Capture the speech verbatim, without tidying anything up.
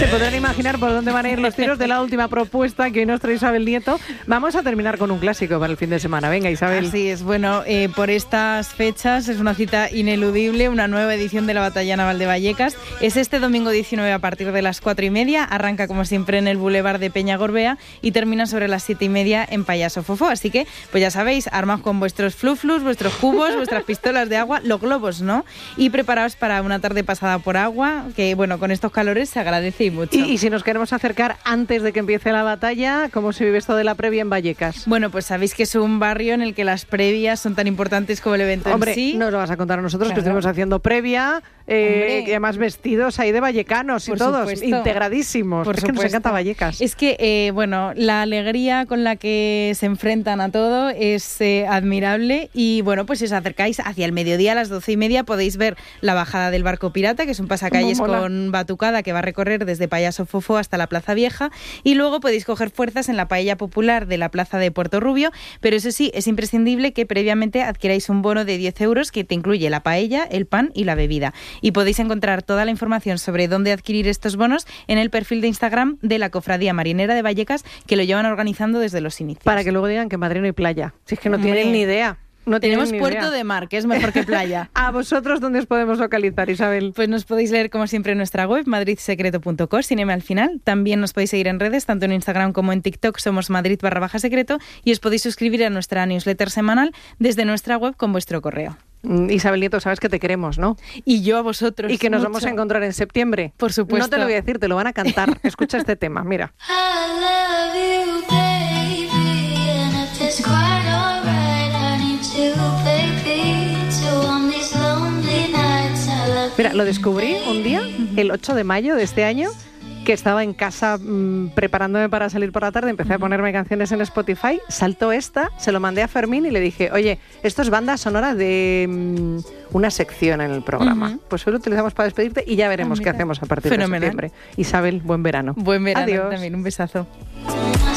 Se podrán imaginar por dónde van a ir los tiros de la última propuesta que hoy nos trae Isabel Nieto. Vamos a terminar con un clásico para el fin de semana. Venga, Isabel. Así es, bueno, eh, por estas fechas es una cita ineludible, una nueva edición de la Batalla Naval de Vallecas. Es este domingo diecinueve a partir de las cuatro y media. Arranca como siempre en el Boulevard de Peñagorbea y termina sobre las siete y media en Payaso Fofó. Así que, pues ya sabéis, armaos con vuestros fluflus, vuestros cubos, vuestras pistolas de agua, los globos, ¿no? Y preparaos para una tarde pasada por agua, que bueno, con estos calores se agradece y mucho. Y, y si nos queremos acercar antes de que empiece la batalla, ¿cómo se vive esto de la previa en Vallecas? Bueno, pues sabéis que es un barrio en el que las previas son tan importantes como el evento Hombre, en sí. nos lo vas a contar a nosotros, Claro. que estuvimos haciendo previa, eh, y además vestidos ahí de vallecanos y Por todos, supuesto. integradísimos. Por es que nos supuesto. encanta Vallecas. Es que, eh, bueno, la alegría con la que se enfrentan a todo es eh, admirable y, bueno, pues si os acercáis hacia el mediodía a las doce y media podéis ver la bajada del barco pirata, que es un pasacalles Mola. con batucada que va a recorrer desde Payaso Fofó hasta la Plaza Vieja, y luego podéis coger fuerzas en la paella popular de la Plaza de Puerto Rubio, pero eso sí, es imprescindible que previamente adquiráis un bono de diez euros que te incluye la paella, el pan y la bebida. Y podéis encontrar toda la información sobre dónde adquirir estos bonos en el perfil de Instagram de la Cofradía Marinera de Vallecas, que lo llevan organizando desde los inicios. Para que luego digan que en Madrid no hay playa. Si es que no Hombre, tienen ni idea. No tienen Tenemos ni Puerto idea. de Mar, que es mejor que playa. ¿A vosotros dónde os podemos localizar, Isabel? Pues nos podéis leer como siempre en nuestra web, madrid secreto punto co, Cinema al final. También nos podéis seguir en redes, tanto en Instagram como en TikTok, somos Madrid barra baja secreto, y os podéis suscribir a nuestra newsletter semanal desde nuestra web con vuestro correo. Mm, Isabel Nieto, sabes que te queremos, ¿no? Y yo a vosotros. Y que nos mucho. vamos a encontrar en septiembre. Por supuesto. No te lo voy a decir, te lo van a cantar. Escucha este tema, mira. I love you, baby, and if it's quite alright, I need to baby to on these lonely nights. I love Mira, lo descubrí un día, el ocho de mayo de este año, que estaba en casa mmm, preparándome para salir por la tarde, empecé a ponerme canciones en Spotify, saltó esta, se lo mandé a Fermín y le dije, oye, esto es banda sonora de mmm, una sección en el programa. Uh-huh. Pues hoy lo utilizamos para despedirte y ya veremos Ah, qué mira. hacemos a partir Fenomenal. de septiembre. Isabel, buen verano. Buen verano Adiós. también, un besazo.